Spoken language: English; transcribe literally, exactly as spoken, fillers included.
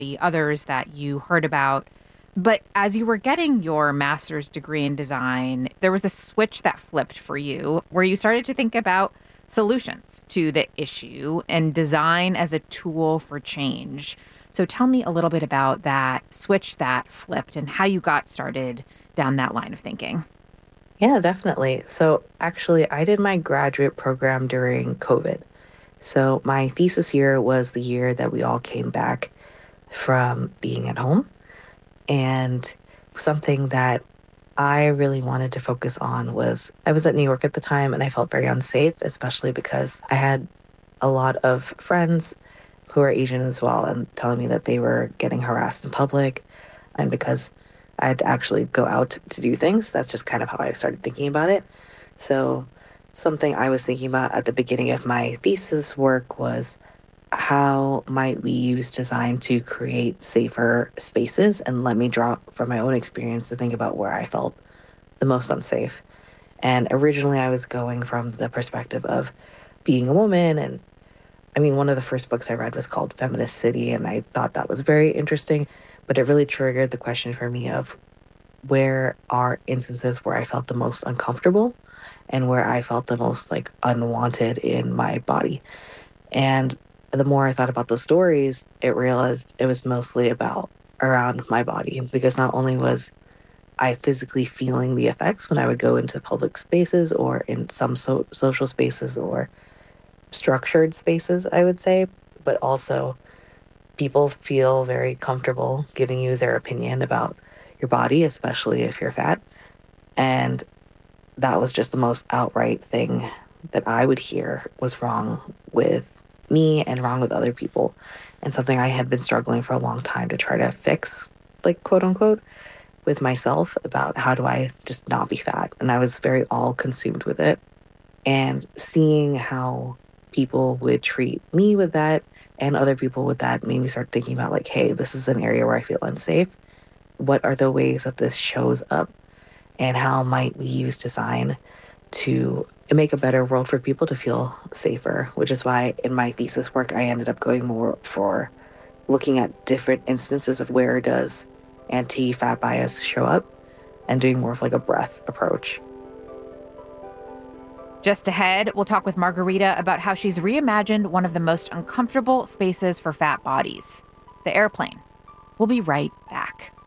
the others that you heard about. But as you were getting your master's degree in design, there was a switch that flipped for you where you started to think about solutions to the issue and design as a tool for change. So tell me a little bit about that switch that flipped and how you got started down that line of thinking. Yeah, definitely. So actually, I did my graduate program during COVID. So my thesis year was the year that we all came back from being at home. And something that I really wanted to focus on was I was at New York at the time and I felt very unsafe, especially because I had a lot of friends who are Asian as well and telling me that they were getting harassed in public. And because I had to actually go out to do things, that's just kind of how I started thinking about it. So, something I was thinking about at the beginning of my thesis work was how might we use design to create safer spaces, and let me draw from my own experience to think about where I felt the most unsafe. And originally, I was going from the perspective of being a woman. And I mean, one of the first books I read was called Feminist City, and I thought that was very interesting. But it really triggered the question for me of where are instances where I felt the most uncomfortable and where I felt the most like unwanted in my body. And the more I thought about those stories, it realized it was mostly about around my body, because not only was I physically feeling the effects when I would go into public spaces or in some so- social spaces or structured spaces, I would say, but also people feel very comfortable giving you their opinion about your body, especially if you're fat. And that was just the most outright thing that I would hear was wrong with me and wrong with other people, and something I had been struggling for a long time to try to fix, like quote unquote, with myself about how do I just not be fat. And I was very all consumed with it. And seeing how people would treat me with that and other people with that made me start thinking about, like, hey, this is an area where I feel unsafe. What are the ways that this shows up? And how might we use design to make a better world for people to feel safer? Which is why in my thesis work, I ended up going more for looking at different instances of where does anti-fat bias show up and doing more of like a breadth approach. Just ahead, we'll talk with Margarita about how she's reimagined one of the most uncomfortable spaces for fat bodies, the airplane. We'll be right back.